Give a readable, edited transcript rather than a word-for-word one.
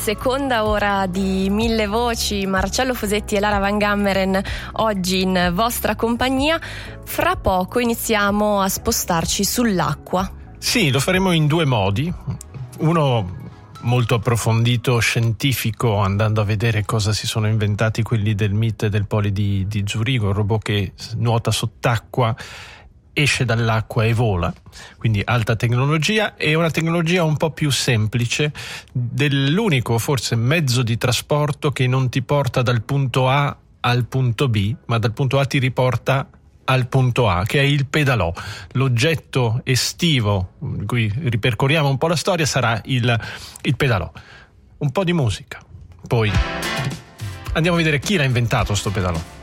seconda ora di Mille Voci, Marcello Fosetti e Lara Van Gammeren oggi in vostra compagnia. Fra poco iniziamo a spostarci sull'acqua. Sì, lo faremo in due modi. Uno molto approfondito, scientifico, andando a vedere cosa si sono inventati quelli del MIT e del Poli di Zurigo, un robot che nuota sott'acqua, esce dall'acqua e vola, quindi alta tecnologia, e una tecnologia un po' più semplice dell'unico forse mezzo di trasporto che non ti porta dal punto A al punto B, ma dal punto A ti riporta al punto A, che è il pedalò. L'oggetto estivo di cui ripercorriamo un po' la storia sarà il pedalò. Un po' di musica, poi andiamo a vedere chi l'ha inventato sto pedalò.